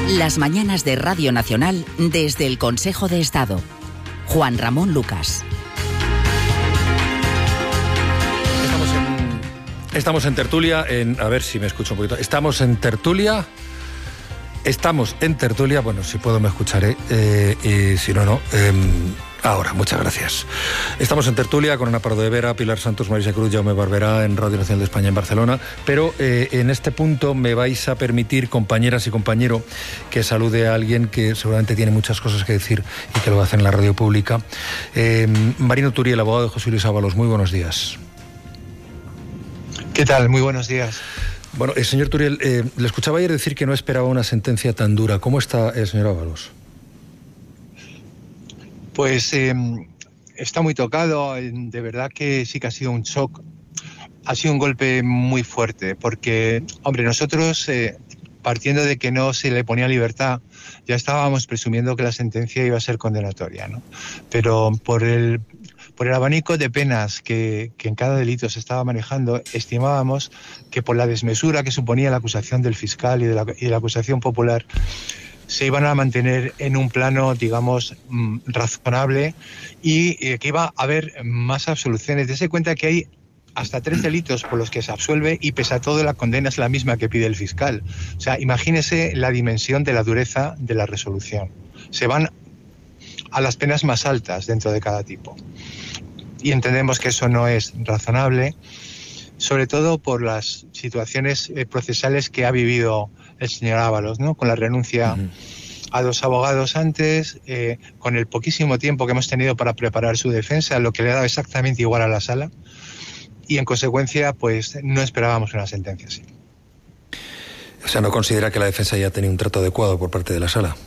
Las mañanas de Radio Nacional desde el Consejo de Estado. Juan Ramón Lucas. Estamos en tertulia, a ver si me escucho un poquito. Estamos en tertulia, bueno, si puedo me escucharé, y si no, ahora, muchas gracias. Estamos en tertulia con Ana Pardo de Vera, Pilar Santos, Marisa Cruz, Jaume Barberá en Radio Nacional de España en Barcelona, pero en este punto me vais a permitir, compañeras y compañero, que salude a alguien que seguramente tiene muchas cosas que decir y que lo va a hacer en la radio pública. Marino Turiel, abogado de José Luis Ábalos, muy buenos días. ¿Qué tal? Muy buenos días. Bueno, señor Turiel, le escuchaba ayer decir que no esperaba una sentencia tan dura. ¿Cómo está el señor Ábalos? Pues está muy tocado. De verdad que sí que ha sido un shock. Ha sido un golpe muy fuerte porque, hombre, nosotros, partiendo de que no se le ponía libertad, ya estábamos presumiendo que la sentencia iba a ser condenatoria, ¿no? Pero por el abanico de penas que en cada delito se estaba manejando, estimábamos que por la desmesura que suponía la acusación del fiscal y de la acusación popular, se iban a mantener en un plano, digamos, razonable y que iba a haber más absoluciones. Dese cuenta que hay hasta 3 delitos por los que se absuelve y pese a todo la condena es la misma que pide el fiscal. O sea, imagínese la dimensión de la dureza de la resolución. Se van a las penas más altas dentro de cada tipo. Y entendemos que eso no es razonable, sobre todo por las situaciones procesales que ha vivido el señor Ábalos, ¿no? Con la renuncia a 2 abogados antes, con el poquísimo tiempo que hemos tenido para preparar su defensa, lo que le ha dado exactamente igual a la sala, y en consecuencia, pues no esperábamos una sentencia así. O sea, ¿no considera que la defensa ya ha tenido un trato adecuado por parte de la sala?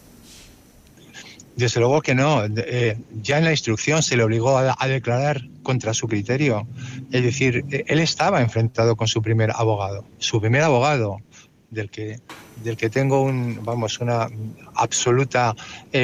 Desde luego que no. Ya en la instrucción se le obligó a declarar contra su criterio. Es decir, él estaba enfrentado con su primer abogado. Su primer abogado, del que tengo un absoluto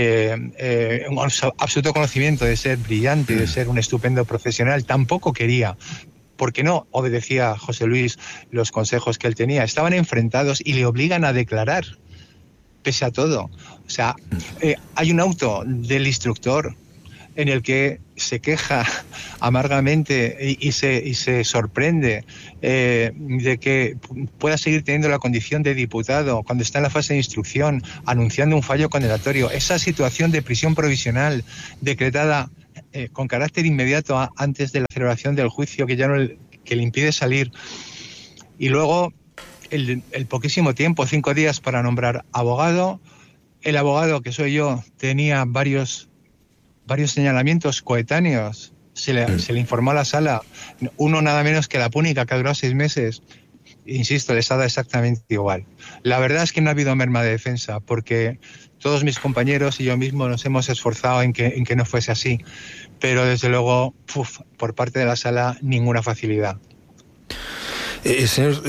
conocimiento de ser brillante, de ser un estupendo profesional, tampoco quería, porque no obedecía a José Luis los consejos que él tenía. Estaban enfrentados y le obligan a declarar, pese a todo. O sea, hay un auto del instructor en el que se queja amargamente y se sorprende de que pueda seguir teniendo la condición de diputado cuando está en la fase de instrucción, anunciando un fallo condenatorio. Esa situación de prisión provisional decretada con carácter inmediato antes de la celebración del juicio que le impide salir. Y luego el poquísimo tiempo, 5 días para nombrar abogado. El abogado, que soy yo, tenía varios señalamientos coetáneos. Se le informó a la sala. Uno nada menos que la púnica, que ha durado 6 meses. Insisto, les ha dado exactamente igual. La verdad es que no ha habido merma de defensa, porque todos mis compañeros y yo mismo nos hemos esforzado en que no fuese así. Pero desde luego, por parte de la sala, ninguna facilidad. Señor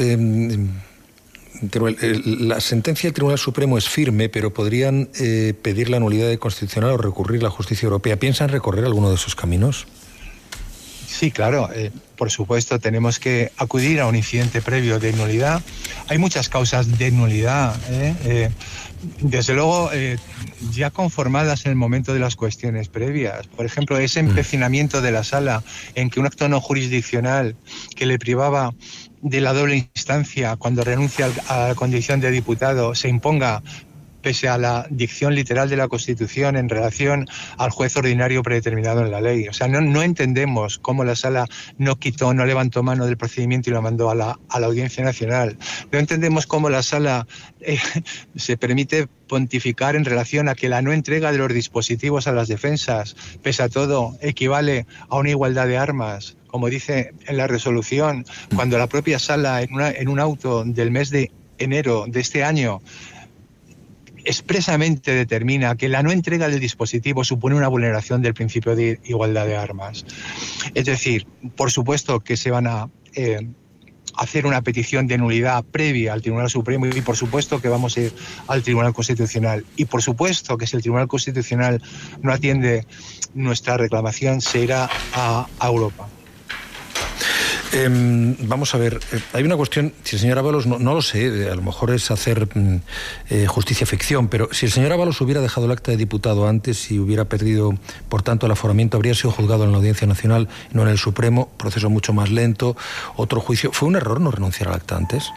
la sentencia del Tribunal Supremo es firme, pero podrían pedir la nulidad de constitucional o recurrir a la justicia europea. ¿Piensan recorrer alguno de esos caminos? Sí, claro. Por supuesto, tenemos que acudir a un incidente previo de nulidad. Hay muchas causas de nulidad. Desde luego, ya conformadas en el momento de las cuestiones previas. Por ejemplo, ese empecinamiento de la sala en que un acto no jurisdiccional que le privaba de la doble instancia cuando renuncia a la condición de diputado se imponga pese a la dicción literal de la Constitución en relación al juez ordinario predeterminado en la ley. O sea, no entendemos cómo la sala no levantó mano del procedimiento y lo mandó a la Audiencia Nacional. No entendemos cómo la sala se permite pontificar en relación a que la no entrega de los dispositivos a las defensas, pese a todo, equivale a una igualdad de armas, como dice en la resolución, cuando la propia sala, en un auto del mes de enero de este año, expresamente determina que la no entrega del dispositivo supone una vulneración del principio de igualdad de armas. Es decir, por supuesto que se van a hacer una petición de nulidad previa al Tribunal Supremo y por supuesto que vamos a ir al Tribunal Constitucional. Y por supuesto que si el Tribunal Constitucional no atiende nuestra reclamación, se irá a Europa. Vamos a ver, hay una cuestión, si el señor Ábalos, no lo sé, a lo mejor es hacer justicia ficción, pero si el señor Ábalos hubiera dejado el acta de diputado antes y hubiera perdido, por tanto, el aforamiento, habría sido juzgado en la Audiencia Nacional, no en el Supremo, proceso mucho más lento, otro juicio. ¿Fue un error no renunciar al acta antes?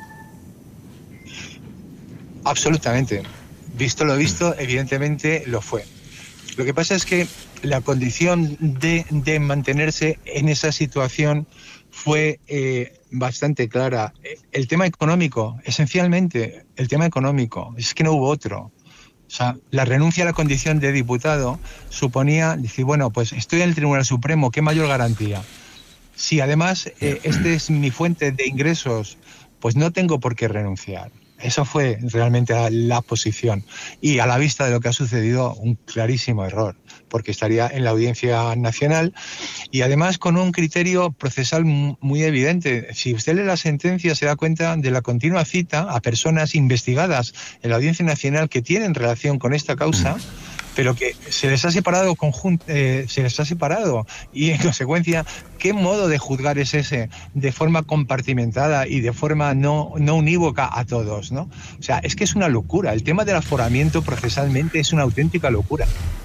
Absolutamente. Visto lo visto, evidentemente lo fue. Lo que pasa es que la condición de mantenerse en esa situación fue bastante clara. El tema económico, esencialmente, el tema económico, es que no hubo otro. O sea, la renuncia a la condición de diputado suponía decir, bueno, pues estoy en el Tribunal Supremo, ¿qué mayor garantía? Si además esta es mi fuente de ingresos, pues no tengo por qué renunciar. Eso fue realmente la posición. Y a la vista de lo que ha sucedido, un clarísimo error, porque estaría en la Audiencia Nacional y además con un criterio procesal muy evidente. Si usted lee la sentencia se da cuenta de la continua cita a personas investigadas en la Audiencia Nacional que tienen relación con esta causa, pero que se les ha separado y en consecuencia, ¿qué modo de juzgar es ese de forma compartimentada y de forma no unívoca a todos, ¿no? O sea, es que es una locura. El tema del aforamiento procesalmente es una auténtica locura.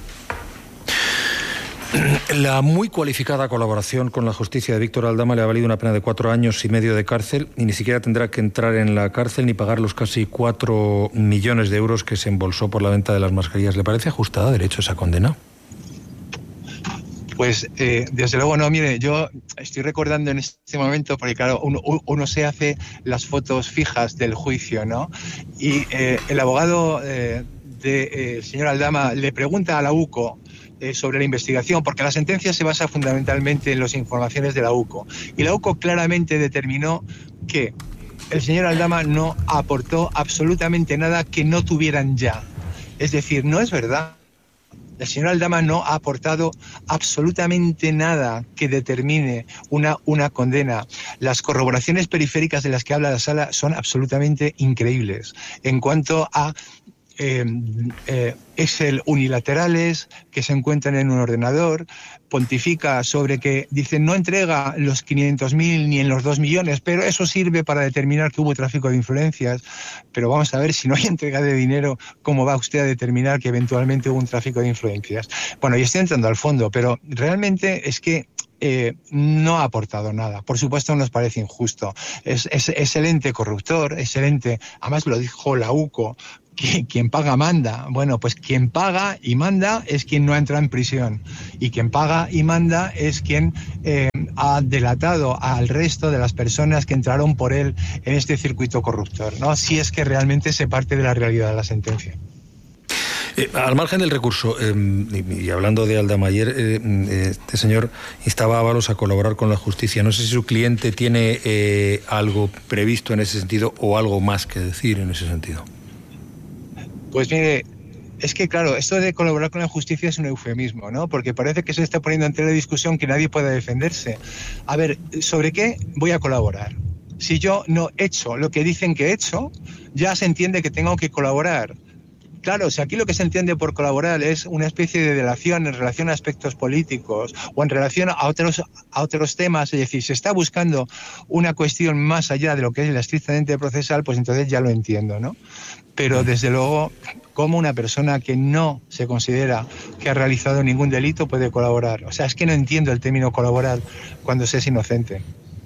La muy cualificada colaboración con la justicia de Víctor Aldama le ha valido una pena de 4 años y medio de cárcel y ni siquiera tendrá que entrar en la cárcel ni pagar los casi 4 millones de euros que se embolsó por la venta de las mascarillas. ¿Le parece ajustada a derecho esa condena? Pues desde luego no. Mire, yo estoy recordando en este momento, porque claro, uno se hace las fotos fijas del juicio, ¿no? Y el abogado del señor Aldama le pregunta a la UCO sobre la investigación, porque la sentencia se basa fundamentalmente en las informaciones de la UCO. Y la UCO claramente determinó que el señor Aldama no aportó absolutamente nada que no tuvieran ya. Es decir, no es verdad. El señor Aldama no ha aportado absolutamente nada que determine una condena. Las corroboraciones periféricas de las que habla la sala son absolutamente increíbles. En cuanto a Excel unilaterales que se encuentran en un ordenador, pontifica sobre que dice no entrega los 500.000 ni en los 2 millones, pero eso sirve para determinar que hubo tráfico de influencias. Pero vamos a ver, si no hay entrega de dinero, ¿cómo va usted a determinar que eventualmente hubo un tráfico de influencias? Bueno, y estoy entrando al fondo, pero realmente es que no ha aportado nada. Por supuesto nos parece injusto. Es el ente corruptor, es el ente, además lo dijo la UCO, que quien paga manda. Bueno, pues quien paga y manda es quien no entra en prisión. Y quien paga y manda es quien ha delatado al resto de las personas que entraron por él en este circuito corruptor, ¿no? Si es que realmente se parte de la realidad de la sentencia. Al margen del recurso, y hablando de Aldama, ayer este señor instaba a Ábalos a colaborar con la justicia. No sé si su cliente tiene algo previsto en ese sentido o algo más que decir en ese sentido. Pues mire, es que claro, esto de colaborar con la justicia es un eufemismo, ¿no? Porque parece que se está poniendo ante la discusión que nadie pueda defenderse. A ver, ¿sobre qué voy a colaborar? Si yo no he hecho lo que dicen que he hecho, ya se entiende que tengo que colaborar. Claro, si aquí lo que se entiende por colaborar es una especie de delación en relación a aspectos políticos o en relación a otros temas, es decir, se está buscando una cuestión más allá de lo que es la estrictamente procesal, pues entonces ya lo entiendo, ¿no? Pero desde luego, ¿cómo una persona que no se considera que ha realizado ningún delito puede colaborar? O sea, es que no entiendo el término colaborar cuando se es inocente.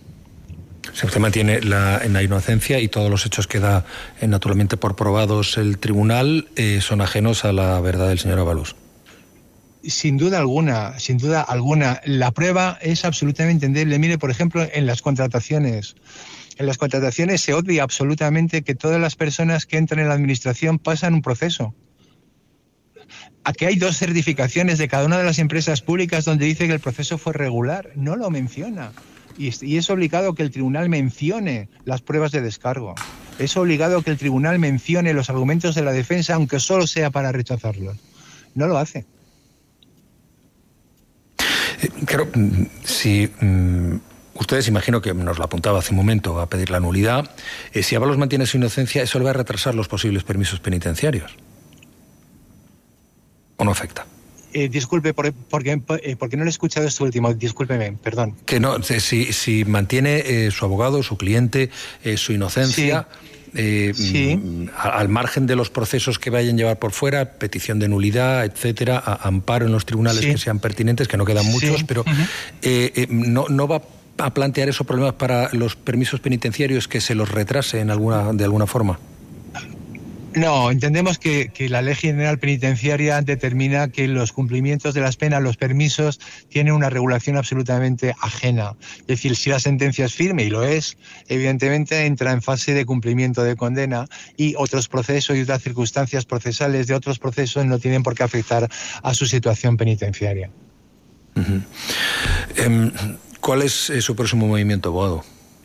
Se mantiene en la inocencia y todos los hechos que da naturalmente por probados el tribunal son ajenos a la verdad del señor Ábalos. Sin duda alguna, sin duda alguna. La prueba es absolutamente endeble. Mire, por ejemplo, en las contrataciones. En las contrataciones se obvia absolutamente que todas las personas que entran en la administración pasan un proceso. Aquí hay 2 certificaciones de cada una de las empresas públicas donde dice que el proceso fue regular. No lo menciona. Y es obligado que el tribunal mencione las pruebas de descargo. Es obligado que el tribunal mencione los argumentos de la defensa, aunque solo sea para rechazarlos. No lo hace. Claro, si ustedes, imagino que nos lo apuntaba hace un momento, va a pedir la nulidad. Si Ábalos mantiene su inocencia, eso le va a retrasar los posibles permisos penitenciarios. ¿O no afecta? disculpe, porque no le he escuchado esto último, discúlpeme, perdón. Que no, si mantiene su abogado, su cliente, su inocencia... Sí. Al margen de los procesos que vayan a llevar por fuera, petición de nulidad, etcétera, amparo en los tribunales que sean pertinentes, que no quedan muchos, pero no va a plantear esos problemas para los permisos penitenciarios, que se los retrase de alguna forma. No, entendemos que la Ley General Penitenciaria determina que los cumplimientos de las penas, los permisos, tienen una regulación absolutamente ajena. Es decir, si la sentencia es firme, y lo es, evidentemente entra en fase de cumplimiento de condena, y otros procesos y otras circunstancias procesales de otros procesos no tienen por qué afectar a su situación penitenciaria. ¿Cuál es su próximo movimiento, abogado?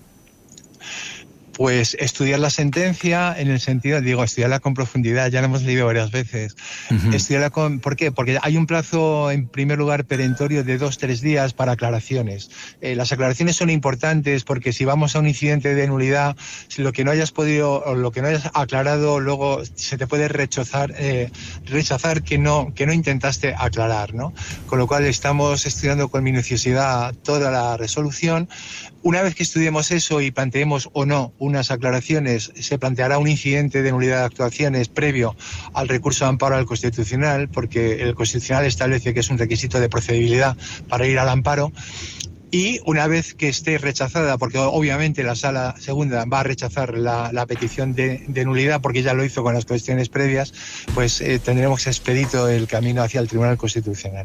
Pues estudiar la sentencia en el sentido, estudiarla con profundidad, ya la hemos leído varias veces. Estudiarla ¿por qué? Porque hay un plazo, en primer lugar, perentorio de 2-3 días para aclaraciones. Las aclaraciones son importantes porque si vamos a un incidente de nulidad, si lo que no hayas podido o lo que no hayas aclarado, luego se te puede rechazar que no intentaste aclarar, ¿no? Con lo cual estamos estudiando con minuciosidad toda la resolución. Una vez que estudiemos eso y planteemos o no unas aclaraciones, se planteará un incidente de nulidad de actuaciones previo al recurso de amparo al Constitucional, porque el Constitucional establece que es un requisito de procedibilidad para ir al amparo. Y una vez que esté rechazada, porque obviamente la Sala Segunda va a rechazar la petición de nulidad, porque ya lo hizo con las cuestiones previas, pues tendremos expedito el camino hacia el Tribunal Constitucional.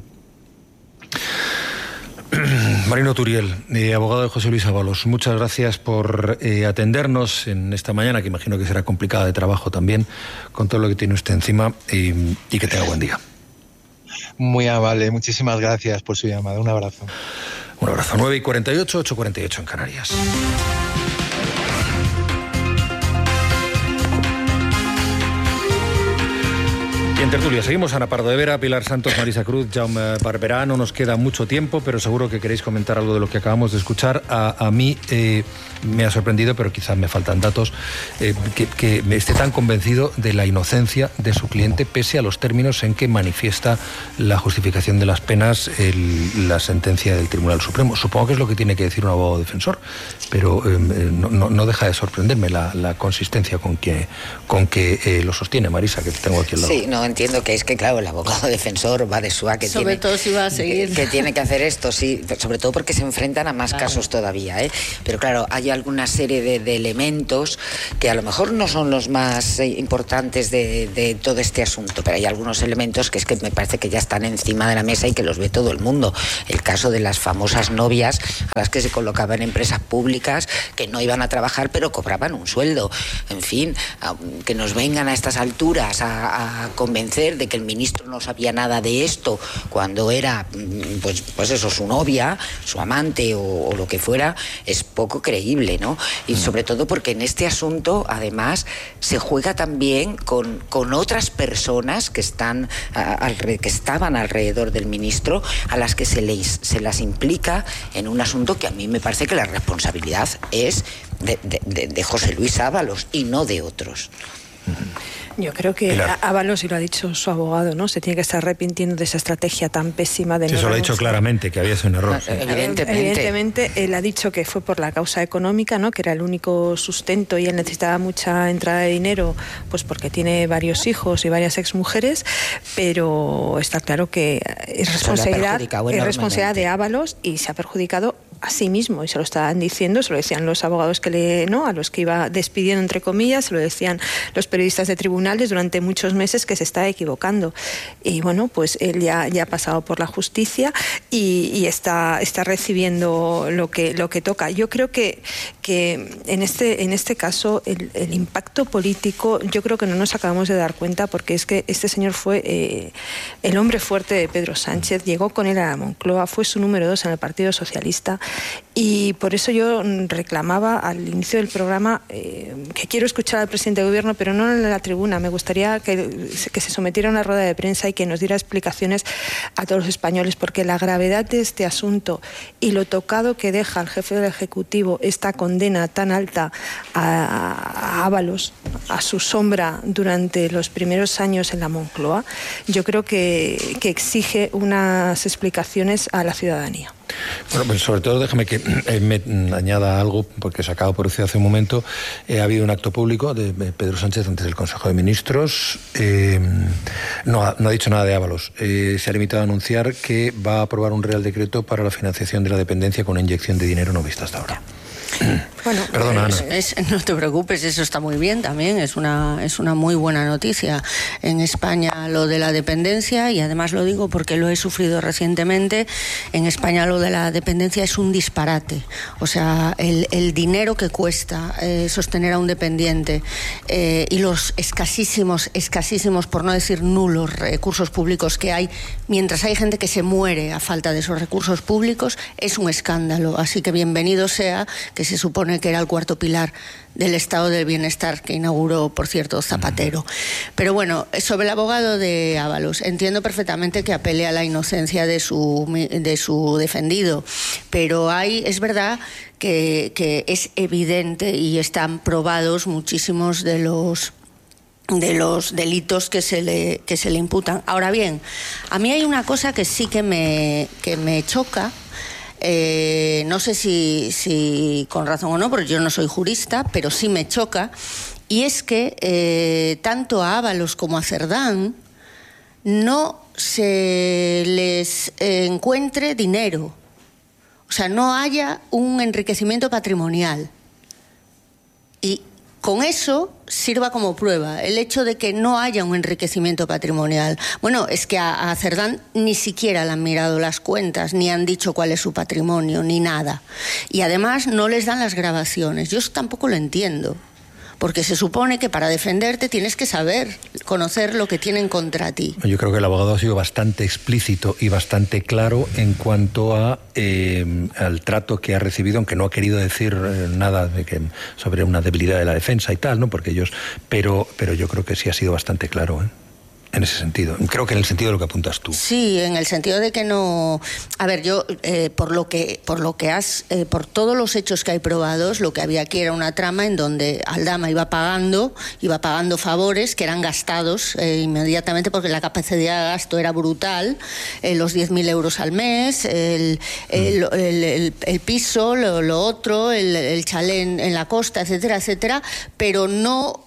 Marino Turiel, abogado de José Luis Ábalos, muchas gracias por atendernos en esta mañana, que imagino que será complicada de trabajo también, con todo lo que tiene usted encima, y que tenga buen día. Muy amable, muchísimas gracias por su llamada. Un abrazo. Un abrazo. 9:48, 8:48 en Canarias. Y en tertulia seguimos. Ana Pardo de Vera, Pilar Santos, Marisa Cruz, Jaume Barberá. No nos queda mucho tiempo, pero seguro que queréis comentar algo de lo que acabamos de escuchar. A mí me ha sorprendido, pero quizás me faltan datos, que me esté tan convencido de la inocencia de su cliente, pese a los términos en que manifiesta la justificación de las penas la sentencia del Tribunal Supremo. Supongo que es lo que tiene que decir un abogado defensor, pero no deja de sorprenderme la consistencia con que lo sostiene. Marisa, que te tengo aquí al lado. Sí, no entiendo que es que, claro, el abogado defensor va de SUA, que sobre todo si va a seguir, que tiene que hacer esto, sí, sobre todo porque se enfrentan a más casos todavía, ¿eh? Pero claro, hay alguna serie de elementos que a lo mejor no son los más importantes de todo este asunto, pero hay algunos elementos que es que me parece que ya están encima de la mesa y que los ve todo el mundo. El caso de las famosas novias a las que se colocaban en empresas públicas, que no iban a trabajar pero cobraban un sueldo. En fin, que nos vengan a estas alturas a convencer de que el ministro no sabía nada de esto cuando era, pues eso, su novia, su amante o lo que fuera, es poco creíble, ¿no? Y sobre todo porque en este asunto, además, se juega también con otras personas que estaban alrededor del ministro, a las que se las implica en un asunto que a mí me parece que la responsabilidad es de José Luis Ábalos y no de otros. Yo creo que Ábalos, y lo ha dicho su abogado, ¿no? Se tiene que estar arrepintiendo de esa estrategia tan pésima de... Sí, eso lo ha dicho claramente, que había sido un error. No, sí. Evidentemente, él ha dicho que fue por la causa económica, ¿no? Que era el único sustento y él necesitaba mucha entrada de dinero, pues porque tiene varios hijos y varias exmujeres, pero está claro que es responsabilidad de Ábalos y se ha perjudicado a sí mismo, y se lo estaban diciendo, se lo decían los abogados a los que iba despidiendo, entre comillas, se lo decían los periodistas de tribunales durante muchos meses, que se estaba equivocando. Y bueno, pues él ya ha pasado por la justicia y está recibiendo lo que toca. Yo creo que en este caso el impacto político, yo creo que no nos acabamos de dar cuenta, porque es que este señor fue el hombre fuerte de Pedro Sánchez, llegó con él a la Moncloa, fue su número 2 en el Partido Socialista, Y por eso yo reclamaba al inicio del programa que quiero escuchar al presidente de gobierno, pero no en la tribuna. Me gustaría que se sometiera a una rueda de prensa y que nos diera explicaciones a todos los españoles, porque la gravedad de este asunto y lo tocado que deja al jefe del Ejecutivo esta condena tan alta a Ábalos, a su sombra durante los primeros años en la Moncloa, yo creo que exige unas explicaciones a la ciudadanía. Bueno, pues sobre todo déjame que me añada algo, porque se acaba por decir hace un momento. Ha habido un acto público de Pedro Sánchez antes del Consejo de Ministros. No ha dicho nada de Ábalos. Se ha limitado a anunciar que va a aprobar un Real Decreto para la financiación de la dependencia con una inyección de dinero no vista hasta ahora. Bueno, perdona, Ana. No te preocupes, eso está muy bien también, es una muy buena noticia. En España lo de la dependencia, y además lo digo porque lo he sufrido recientemente, en España lo de la dependencia es un disparate. O sea, el dinero que cuesta sostener a un dependiente y los escasísimos, por no decir nulos, recursos públicos que hay, mientras hay gente que se muere a falta de esos recursos públicos, es un escándalo. Así que bienvenido sea, que se supone que era el cuarto pilar del estado del bienestar que inauguró, por cierto, Zapatero. Pero bueno, sobre el abogado de Ábalos, entiendo perfectamente que apele a la inocencia de su defendido, pero es verdad que es evidente y están probados muchísimos de los delitos que se le imputan. Ahora bien, a mí hay una cosa que sí que me choca. No sé si con razón o no, porque yo no soy jurista, pero sí me choca, y es que tanto a Ábalos como a Cerdán no se les encuentre dinero, o sea, no haya un enriquecimiento patrimonial, y con eso sirva como prueba el hecho de que no haya un enriquecimiento patrimonial. Bueno, es que a Cerdán ni siquiera le han mirado las cuentas, ni han dicho cuál es su patrimonio, ni nada. Y además no les dan las grabaciones. Yo eso tampoco lo entiendo, porque se supone que para defenderte tienes que conocer lo que tienen contra ti. Yo creo que el abogado ha sido bastante explícito y bastante claro en cuanto al trato que ha recibido, aunque no ha querido decir nada sobre una debilidad de la defensa y tal, ¿no? Porque pero yo creo que sí ha sido bastante claro, en ese sentido. Creo que en el sentido de lo que apuntas tú. Sí, en el sentido de que no... A ver, yo, por todos los hechos que hay probados, lo que había aquí era una trama en donde Aldama iba pagando favores que eran gastados inmediatamente, porque la capacidad de gasto era brutal, los 10.000 euros al mes, el piso, lo otro, el chalet en la costa, etcétera, etcétera, pero no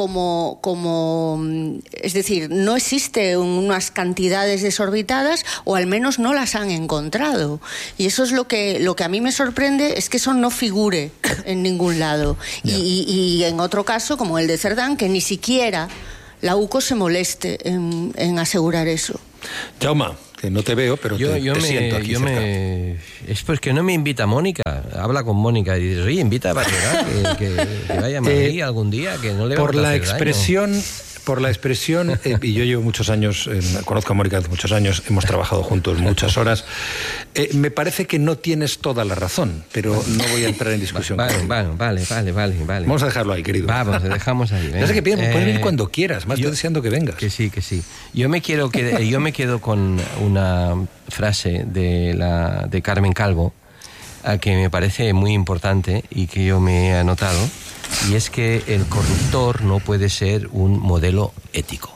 es decir, no existe unas cantidades desorbitadas, o al menos no las han encontrado. Y eso es lo que a mí me sorprende, es que eso no figure en ningún lado. Y en otro caso, como el de Cerdán, que ni siquiera la UCO se moleste en asegurar eso. Jaume, que no te veo, pero te siento aquí cerca. Es pues que no me invita Mónica. Habla con Mónica y dices, oye, invita a Barbera, que vaya a Madrid algún día, que no le va a hacer daño. Por la expresión, y yo llevo muchos años, conozco a Mónica hace muchos años, hemos trabajado juntos muchas horas, me parece que no tienes toda la razón, pero no voy a entrar en discusión. Vale. Vamos a dejarlo ahí, querido. Vamos, lo dejamos ahí. Ya sé que puedes venir cuando quieras, más estoy deseando que vengas. Que sí. Yo me quedo con una frase de Carmen Calvo, que me parece muy importante y que yo me he anotado, y es que el corruptor no puede ser un modelo ético.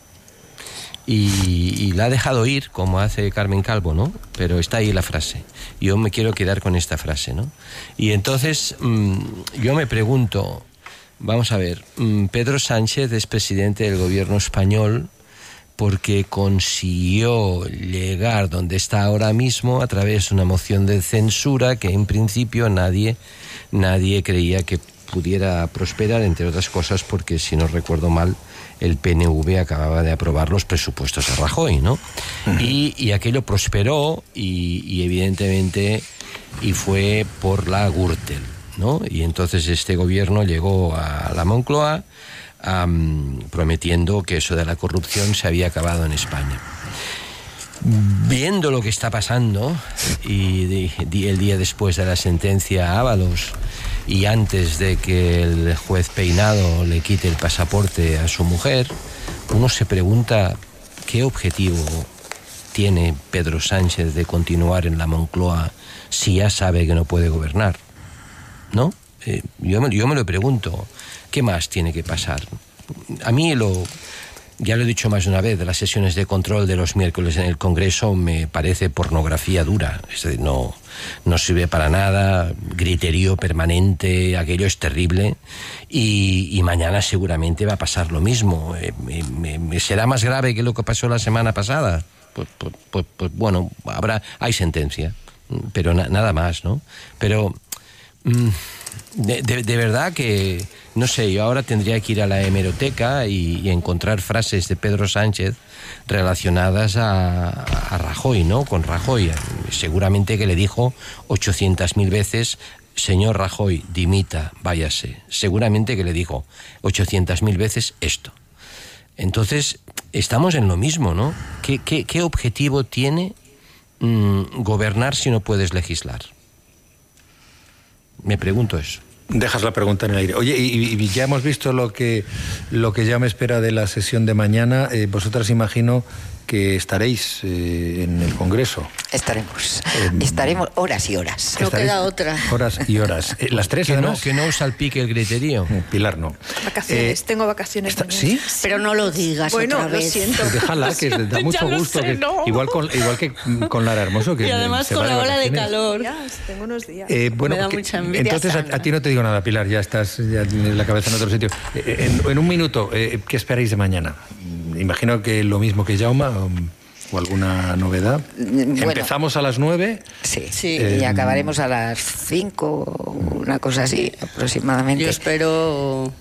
Y la ha dejado ir, como hace Carmen Calvo, ¿no? Pero está ahí la frase. Yo me quiero quedar con esta frase, ¿no? Y entonces yo me pregunto, vamos a ver, Pedro Sánchez es presidente del gobierno español porque consiguió llegar donde está ahora mismo a través de una moción de censura que en principio nadie creía que pudiera prosperar, entre otras cosas porque, si no recuerdo mal, el PNV acababa de aprobar los presupuestos de Rajoy, ¿no? Y aquello prosperó y evidentemente fue por la Gürtel, ¿no? Y entonces este gobierno llegó a la Moncloa prometiendo que eso de la corrupción se había acabado en España. Viendo lo que está pasando y el día después de la sentencia a Ábalos y antes de que el juez Peinado le quite el pasaporte a su mujer, uno se pregunta qué objetivo tiene Pedro Sánchez de continuar en la Moncloa si ya sabe que no puede gobernar, ¿no? Yo me lo pregunto, ¿qué más tiene que pasar? A mí ya lo he dicho más de una vez, de las sesiones de control de los miércoles en el Congreso me parece pornografía dura. Es decir, no sirve para nada, griterío permanente, aquello es terrible. Y mañana seguramente va a pasar lo mismo. ¿Será más grave que lo que pasó la semana pasada? Pues bueno, hay sentencia, pero nada más, ¿no? Pero de verdad que, no sé, yo ahora tendría que ir a la hemeroteca y encontrar frases de Pedro Sánchez relacionadas a Rajoy, ¿no? Con Rajoy. Seguramente que le dijo 800.000 veces: señor Rajoy, dimita, váyase. Seguramente que le dijo 800.000 veces esto. Entonces, estamos en lo mismo, ¿no? ¿Qué objetivo tiene gobernar si no puedes legislar? Me pregunto eso. Dejas la pregunta en el aire. Oye, y ya hemos visto lo que ya me espera de la sesión de mañana. Vosotras imagino que estaréis en el Congreso. Estaremos horas y horas. No queda otra. Horas y horas. Las tres, además. Que no os salpique el griterío. Pilar, no. Vacaciones, tengo vacaciones. ¿Sí? Pero no lo digas otra vez. Lo siento. Pues déjala, que da mucho gusto. Sé, ¿no? Igual que con Lara Hermoso. Que y además con la ola de calor. Tengo unos días. Bueno, me da mucha envidia. Entonces a ti no te digo nada, Pilar, ya estás en la cabeza en otro sitio. En un minuto, ¿qué esperáis de mañana? Imagino que lo mismo que Jaume o alguna novedad. Bueno, empezamos a las 9. Sí. Y acabaremos a las 5, una cosa así aproximadamente. Yo espero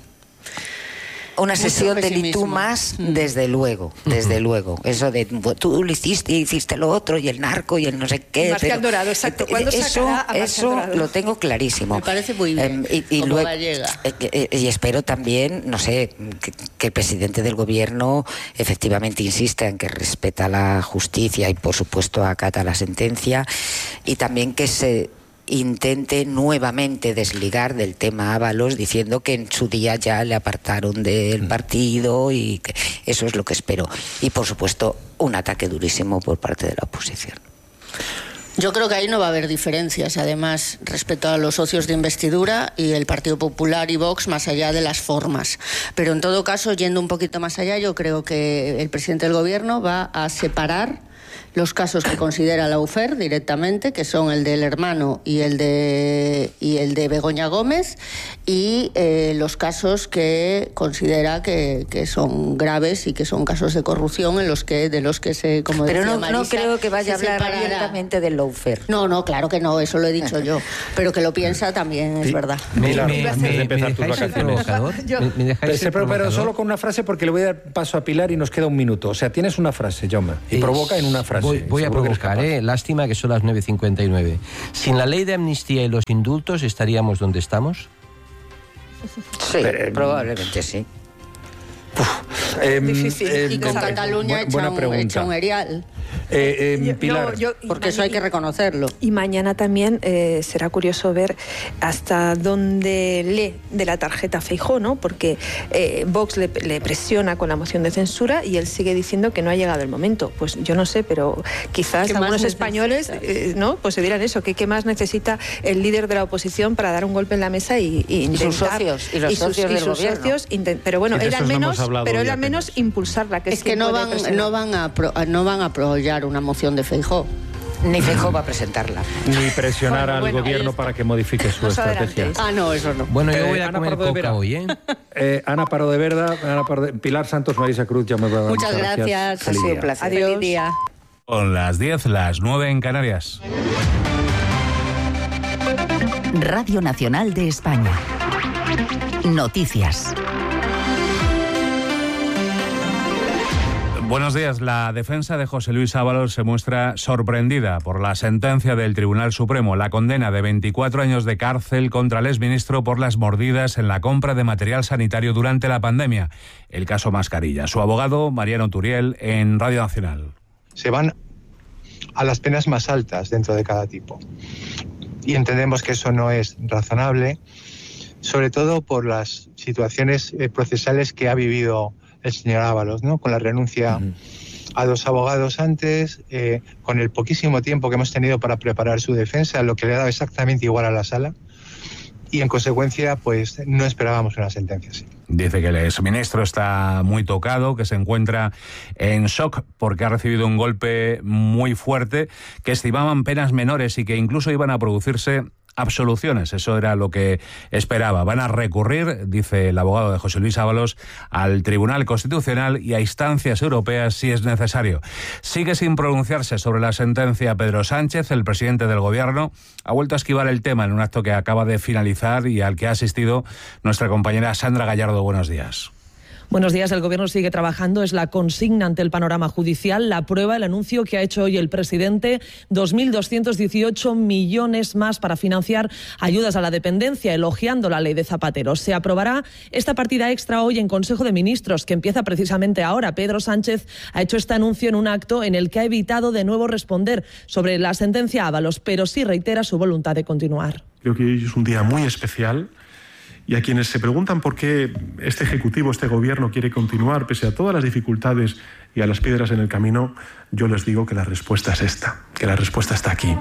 una sesión de ni tú más, desde luego. Eso de tú lo hiciste lo otro, y el narco y el no sé qué. Marcial Dorado, exacto. ¿Cuándo sacará a Marcial Dorado? Lo tengo clarísimo. Me parece muy bien, y como luego, gallega. Y espero también, no sé, que el presidente del gobierno efectivamente insista en que respeta la justicia y por supuesto acata la sentencia, y también que se intente nuevamente desligar del tema Ábalos, diciendo que en su día ya le apartaron del partido, y que eso es lo que espero. Y por supuesto un ataque durísimo por parte de la oposición. Yo creo que ahí no va a haber diferencias, además, respecto a los socios de investidura y el Partido Popular y Vox, más allá de las formas. Pero en todo caso, yendo un poquito más allá, yo creo que el presidente del gobierno va a separar los casos que considera la UFER directamente, que son el del hermano y el de Begoña Gómez, y los casos que considera que son graves y que son casos de corrupción de los que se, como pero decía no creo que vaya a hablar abiertamente del lawfare. No, claro que no, eso lo he dicho yo, pero que lo piensa también, es verdad. ¿Me dejáis el provocador? Pero solo con una frase, porque le voy a dar paso a Pilar y nos queda un minuto. O sea, tienes una frase, Jaume, y provoca en una frase. Voy a provocar, lástima que son las 9:59. Sin la ley de amnistía y los indultos, ¿estaríamos donde estamos? Sí, probablemente sí. Difícil. Y con Cataluña echa un erial. Pilar, porque eso hay que reconocerlo. Y mañana también será curioso ver hasta dónde lee de la tarjeta Feijóo, ¿no? Porque Vox le presiona con la moción de censura y él sigue diciendo que no ha llegado el momento. Pues yo no sé, pero quizás algunos españoles ¿no? Pues se dirán eso, que qué más necesita el líder de la oposición para dar un golpe en la mesa y intentar, sus socios y los socios del gobierno. Pero bueno, él al menos impulsarla, es que no van a apoyar una moción de Feijóo. Ni Feijóo va a presentarla. Ni presionar al gobierno para que modifique su estrategia. No, eso no. Bueno, yo voy a comer coca hoy, ¿eh? Ana Pardo de Verda, Pilar Santos, Marisa Cruz, ya me va a dar. Muchas gracias. Ha sido un placer. Adiós. Feliz día. Son las 10, las 9 en Canarias. Radio Nacional de España. Noticias. Buenos días. La defensa de José Luis Ábalos se muestra sorprendida por la sentencia del Tribunal Supremo, la condena de 24 años de cárcel contra el exministro por las mordidas en la compra de material sanitario durante la pandemia, el caso Mascarilla. Su abogado, Mariano Turiel, en Radio Nacional. Se van a las penas más altas dentro de cada tipo. Y entendemos que eso no es razonable, sobre todo por las situaciones procesales que ha vivido el señor Ábalos, ¿no? Con la renuncia a 2 abogados antes, con el poquísimo tiempo que hemos tenido para preparar su defensa, lo que le ha dado exactamente igual a la sala. Y en consecuencia, pues no esperábamos una sentencia así. Dice que el exministro está muy tocado, que se encuentra en shock porque ha recibido un golpe muy fuerte, que estimaban penas menores y que incluso iban a producirse absoluciones. Eso era lo que esperaba. Van a recurrir, dice el abogado de José Luis Ábalos, al Tribunal Constitucional y a instancias europeas si es necesario. Sigue sin pronunciarse sobre la sentencia Pedro Sánchez. El presidente del Gobierno ha vuelto a esquivar el tema en un acto que acaba de finalizar y al que ha asistido nuestra compañera Sandra Gallardo. Buenos días. Buenos días. El Gobierno sigue trabajando. Es la consigna ante el panorama judicial. La prueba, el anuncio que ha hecho hoy el presidente, 2.218 millones más para financiar ayudas a la dependencia, elogiando la ley de Zapatero. Se aprobará esta partida extra hoy en Consejo de Ministros, que empieza precisamente ahora. Pedro Sánchez ha hecho este anuncio en un acto en el que ha evitado de nuevo responder sobre la sentencia Ábalos, pero sí reitera su voluntad de continuar. Creo que hoy es un día muy especial. Y a quienes se preguntan por qué este Ejecutivo, este Gobierno quiere continuar pese a todas las dificultades y a las piedras en el camino, yo les digo que la respuesta es esta, que la respuesta está aquí.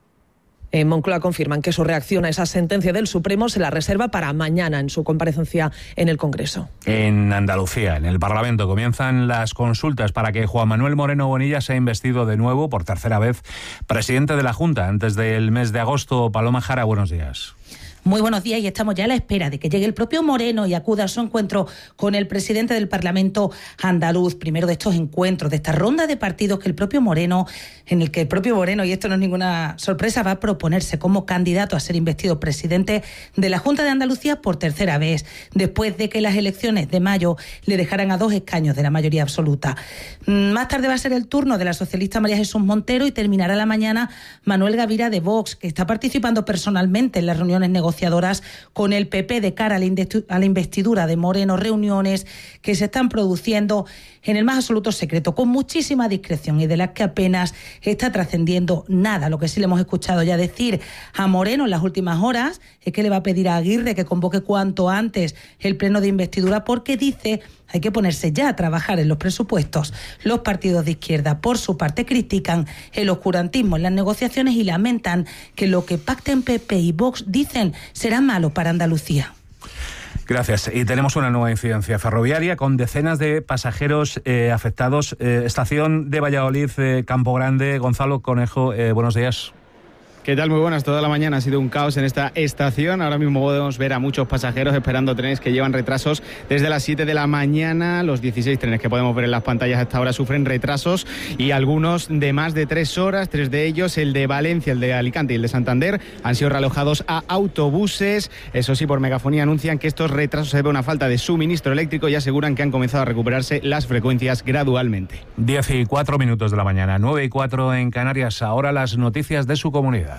En Moncloa confirman que su reacción a esa sentencia del Supremo se la reserva para mañana en su comparecencia en el Congreso. En Andalucía, en el Parlamento, comienzan las consultas para que Juan Manuel Moreno Bonilla sea investido de nuevo por tercera vez presidente de la Junta antes del mes de agosto. Paloma Jara, buenos días. Muy buenos días y estamos ya a la espera de que llegue el propio Moreno y acuda a su encuentro con el presidente del Parlamento andaluz. Primero de estos encuentros, de esta ronda de partidos que el propio Moreno, en el que el propio Moreno, y esto no es ninguna sorpresa, va a proponerse como candidato a ser investido presidente de la Junta de Andalucía por tercera vez, después de que las elecciones de mayo le dejaran a 2 escaños de la mayoría absoluta. Más tarde va a ser el turno de la socialista María Jesús Montero y terminará la mañana Manuel Gavira de Vox, que está participando personalmente en las reuniones negociadoras con el PP de cara a la investidura de Moreno, reuniones que se están produciendo en el más absoluto secreto, con muchísima discreción y de las que apenas está trascendiendo nada. Lo que sí le hemos escuchado ya decir a Moreno en las últimas horas es que le va a pedir a Aguirre que convoque cuanto antes el pleno de investidura porque dice hay que ponerse ya a trabajar en los presupuestos. Los partidos de izquierda, por su parte, critican el oscurantismo en las negociaciones y lamentan que lo que pacten PP y Vox dicen será malo para Andalucía. Gracias. Y tenemos una nueva incidencia ferroviaria con decenas de pasajeros afectados. Estación de Valladolid, Campo Grande. Gonzalo Conejo, buenos días. ¿Qué tal? Muy buenas. Toda la mañana ha sido un caos en esta estación. Ahora mismo podemos ver a muchos pasajeros esperando trenes que llevan retrasos desde las 7 de la mañana. Los 16 trenes que podemos ver en las pantallas hasta ahora sufren retrasos y algunos de más de 3 horas. 3 de ellos, el de Valencia, el de Alicante y el de Santander, han sido realojados a autobuses. Eso sí, por megafonía anuncian que estos retrasos se debe a una falta de suministro eléctrico y aseguran que han comenzado a recuperarse las frecuencias gradualmente. 10:04 de la mañana, 9:04 en Canarias. Ahora las noticias de su comunidad.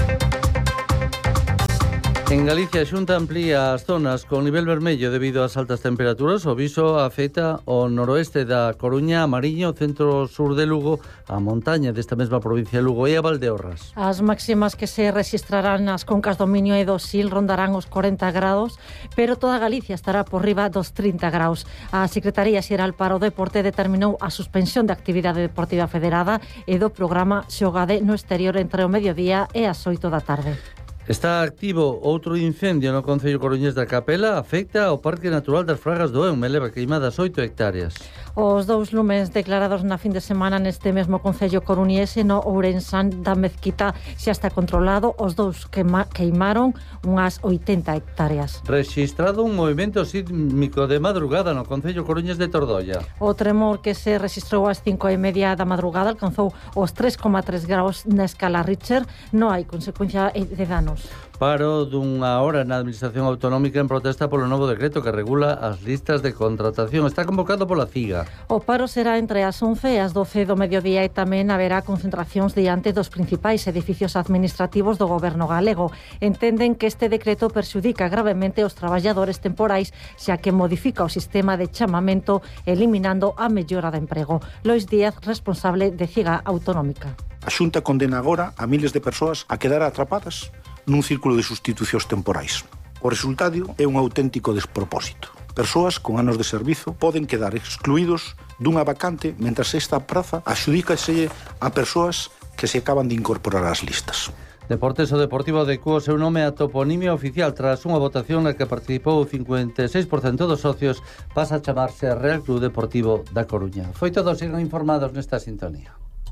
En Galicia, a Xunta amplía as zonas con nivel vermello debido ás altas temperaturas. O viso afecta o noroeste da Coruña, a Mariño, o centro-sur de Lugo, a montaña desta mesma provincia de Lugo e a Valdeorras. As máximas que se registrarán nas concas do Miño e do Sil rondarán os 40 graus, pero toda Galicia estará por riba dos 30 graus. A Secretaría Xeral para o Deporte determinou a suspensión de actividade deportiva federada e do programa Xogade no exterior entre o mediodía e as 8 da tarde. Está activo outro incendio no concello coruñés da Capela, afecta ao Parque Natural das Fragas do Eume, leva queimadas 8 hectáreas. Os 2 lumes declarados na fin de semana neste mesmo concello coruñese no Ourensán da Mezquita xa está controlado. Os 2 queimaron unhas 80 hectáreas. Rexistrado un movimento sísmico de madrugada no concello coruñés de Tordolla. O tremor que se registrou ás 5:30 da madrugada alcanzou os 3,3 graus na escala Richter. Non hai consecuencia de danos. Paro dunha hora na Administración Autonómica en protesta polo novo decreto que regula as listas de contratación. Está convocado pola CIGA. O paro será entre as 11 e as 12 do mediodía e tamén haberá concentracións diante dos principais edificios administrativos do goberno galego. Entenden que este decreto perxudica gravemente os traballadores temporais, xa que modifica o sistema de chamamento eliminando a mellora de emprego. Lois Díaz, responsable de CIGA Autonómica. A Xunta condena agora a miles de persoas a quedar atrapadas nun círculo de sustitucións temporais. O resultado é un auténtico despropósito. Persoas con anos de servizo poden quedar excluídos dunha vacante mentras esta praza adxudícase a persoas que se acaban de incorporar ás listas. Deportes, o Deportivo adecúa o seu nome a toponimia oficial tras unha votación na que participou o 56% dos socios, pasa a chamarse Real Club Deportivo da Coruña. Foi todo, sigan informados nesta sintonía.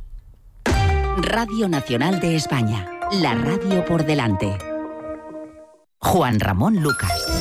Radio Nacional de España, la radio por delante. Juan Ramón Lucas.